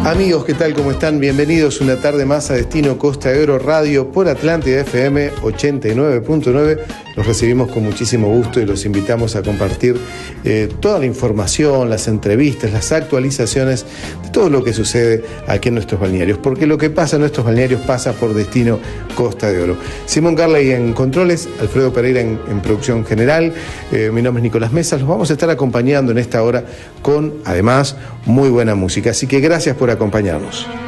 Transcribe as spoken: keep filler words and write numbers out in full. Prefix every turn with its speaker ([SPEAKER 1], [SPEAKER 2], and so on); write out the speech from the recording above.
[SPEAKER 1] Amigos, ¿qué tal? ¿Cómo están? Bienvenidos una tarde más a Destino Costa de Oro Radio por Atlántida F M ochenta y nueve punto nueve. Los recibimos con muchísimo gusto y los invitamos a compartir eh, toda la información, las entrevistas, las actualizaciones de todo lo que sucede aquí en nuestros balnearios, porque lo que pasa en nuestros balnearios pasa por Destino Costa de Oro. Simón Carley en controles, Alfredo Pereira en, en producción general, eh, mi nombre es Nicolás Mesas. Los vamos a estar acompañando en esta hora con, además, muy buena música. Así que gracias por acompañarnos.